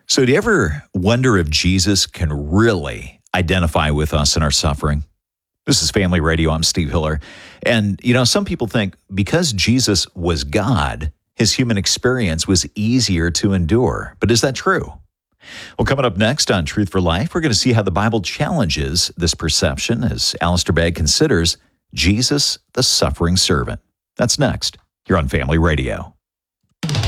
So do you ever wonder if Jesus can really identify with us in our suffering? This is Family Radio. I'm Steve Hiller. And, some people think because Jesus was God, his human experience was easier to endure. But is that true? Well, coming up next on Truth for Life, we're going to see how the Bible challenges this perception as Alistair Begg considers Jesus the suffering servant. That's next here on Family Radio.